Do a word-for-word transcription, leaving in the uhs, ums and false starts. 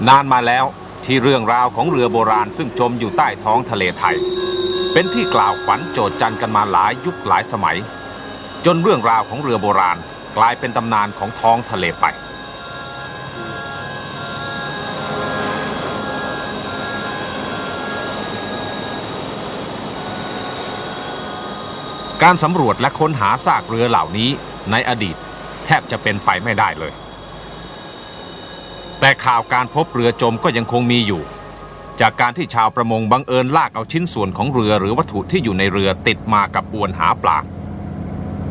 นานมาแล้วที่เรื่องราวของเรือโบราณซึ่งจมอยู่ใต้ท้องทะเลไทยเป็นที่กล่าวขวัญโจษจันกันมาหลายยุคหลายสมัยจนเรื่องราวของเรือโบราณกลายเป็นตำนานของท้องทะเลไปการสำรวจและค้นหาซากเรือเหล่านี้ในอดีตแทบจะเป็นไปไม่ได้เลยแต่ข่าวการพบเรือจมก็ยังคงมีอยู่จากการที่ชาวประมงบังเอิญลากเอาชิ้นส่วนของเรือหรือวัตถุที่อยู่ในเรือติดมากับอวนหาปลา